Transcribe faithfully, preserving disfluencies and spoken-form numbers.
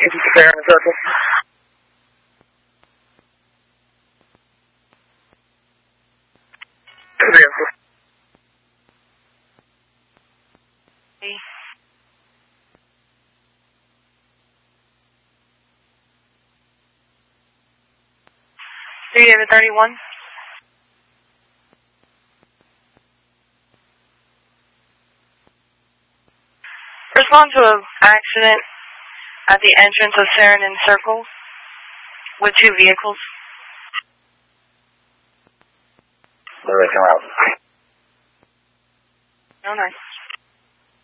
This is Sarah in the circle. three David thirty-one. Respond to an accident at the entrance of Saranin Circle with two vehicles. Where do they come out? Oh, nice.